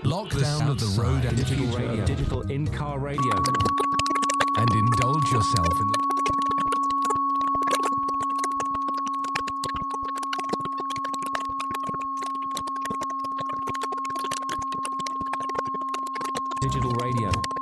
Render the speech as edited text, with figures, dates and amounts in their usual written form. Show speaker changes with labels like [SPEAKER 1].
[SPEAKER 1] Lock down of the road and
[SPEAKER 2] digital radio, digital in-car radio,
[SPEAKER 1] and indulge yourself in the
[SPEAKER 2] digital radio.